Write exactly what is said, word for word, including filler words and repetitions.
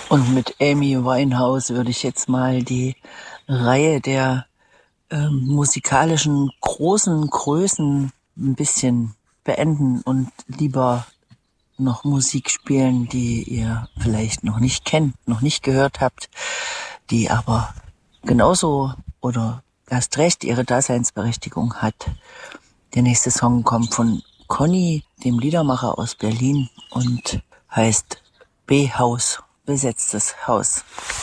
Und mit Amy Winehouse würde ich jetzt mal die Reihe der ähm, musikalischen großen Größen ein bisschen beenden und lieber noch Musik spielen, die ihr vielleicht noch nicht kennt, noch nicht gehört habt, die aber genauso oder erst recht ihre Daseinsberechtigung hat. Der nächste Song kommt von Conny, dem Liedermacher aus Berlin, und heißt B-Haus, besetztes Haus.